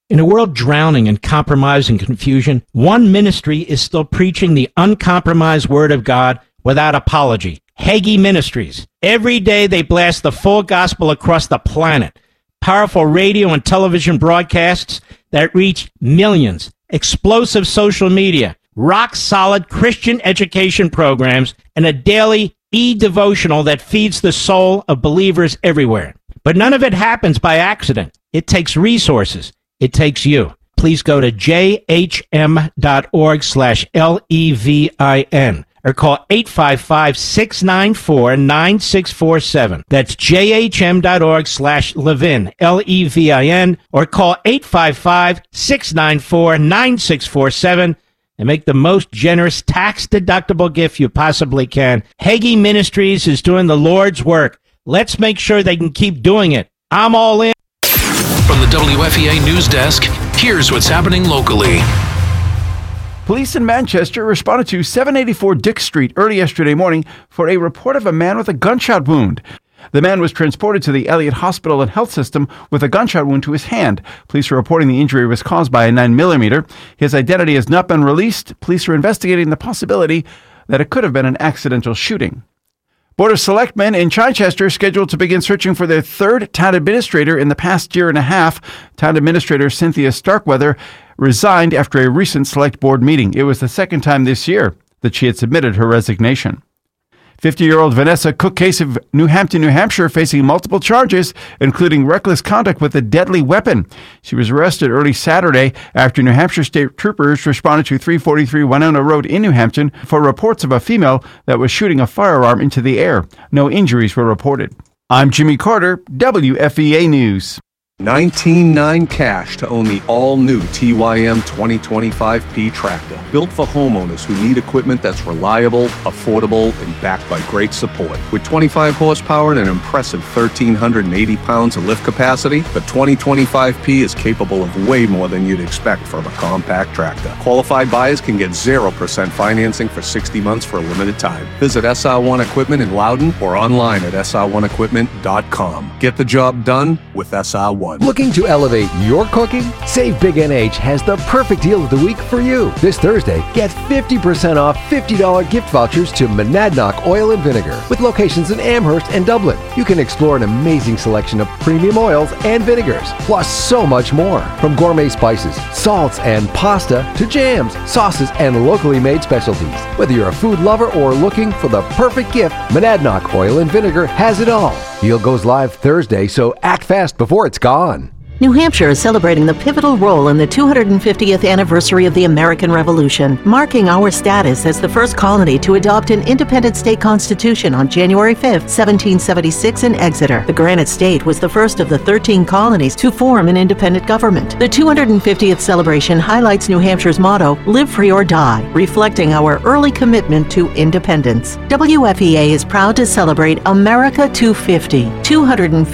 In a world drowning in compromise and confusion, one ministry is still preaching the uncompromised Word of God without apology. Hagee Ministries. Every day they blast the full gospel across the planet. Powerful radio and television broadcasts that reach millions. Explosive social media. Rock-solid Christian education programs. And a daily e-devotional that feeds the soul of believers everywhere. But none of it happens by accident. It takes resources. It takes you. Please go to jhm.org/LEVIN or call 855-694-9647. That's jhm.org/Levin, LEVIN, or call 855-694-9647 and make the most generous tax-deductible gift you possibly can. Hagee Ministries is doing the Lord's work. Let's make sure they can keep doing it. I'm all in. From the WFEA News Desk, here's what's happening locally. Police in Manchester responded to 784 Dick Street early yesterday morning for a report of a man with a gunshot wound. The man was transported to the Elliott Hospital and Health System with a gunshot wound to his hand. Police are reporting the injury was caused by a 9mm. His identity has not been released. Police are investigating the possibility that it could have been an accidental shooting. Board of Selectmen in Chichester are scheduled to begin searching for their third town administrator in the past year and a half. Town Administrator Cynthia Starkweather resigned after a recent select board meeting. It was the second time this year that she had submitted her resignation. 50-year-old Vanessa Cook case of New Hampton, New Hampshire, facing multiple charges, including reckless conduct with a deadly weapon. She was arrested early Saturday after New Hampshire state troopers responded to 343 Winona Road in New Hampton for reports of a female that was shooting a firearm into the air. No injuries were reported. I'm Jimmy Carter, WFEA News. $19,900 cash to own the all-new TYM 2025P tractor. Built for homeowners who need equipment that's reliable, affordable, and backed by great support. With 25 horsepower and an impressive 1,380 pounds of lift capacity, the 2025P is capable of way more than you'd expect from a compact tractor. Qualified buyers can get 0% financing for 60 months for a limited time. Visit SR1 Equipment in Loudon or online at sr1equipment.com. Get the job done with SR1. Looking to elevate your cooking? Save Big NH has the perfect deal of the week for you. This Thursday, get 50% off $50 gift vouchers to Monadnock Oil and Vinegar with locations in Amherst and Dublin. You can explore an amazing selection of premium oils and vinegars, plus so much more. From gourmet spices, salts, and pasta to jams, sauces, and locally made specialties. Whether you're a food lover or looking for the perfect gift, Monadnock Oil and Vinegar has it all. Deal goes live Thursday, so act fast before it's gone. New Hampshire is celebrating the pivotal role in the 250th anniversary of the American Revolution, marking our status as the first colony to adopt an independent state constitution on January 5, 1776 in Exeter. The Granite State was the first of the 13 colonies to form an independent government. The 250th celebration highlights New Hampshire's motto, "Live Free or Die," reflecting our early commitment to independence. WFEA is proud to celebrate America 250, 250